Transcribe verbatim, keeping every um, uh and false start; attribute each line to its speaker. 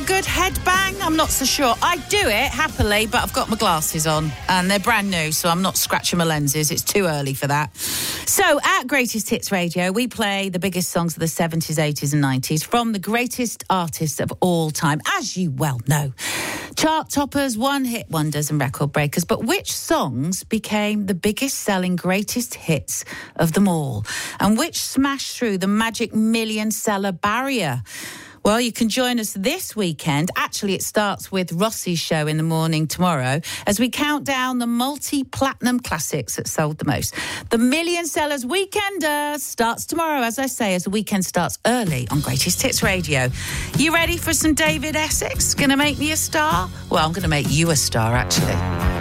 Speaker 1: good headbang? I'm not so sure. I do it happily, but I've got my glasses on and they're brand new, so I'm not scratching my lenses. It's too early for that. So at Greatest Hits Radio, we play the biggest songs of the seventies, eighties and nineties from the greatest artists of all time, as you well know. Chart toppers, one-hit wonders and record breakers. But which songs became the biggest-selling greatest hits of them all? And which smashed through the magic million-seller barrier? Well, you can join us this weekend. Actually, it starts with Rossi's show in the morning tomorrow as we count down the multi-platinum classics that sold the most. The Million Sellers Weekender starts tomorrow, as I say, as the weekend starts early on Greatest Hits Radio. You ready for some David Essex? Gonna make me a star? Well, I'm gonna make you a star, actually.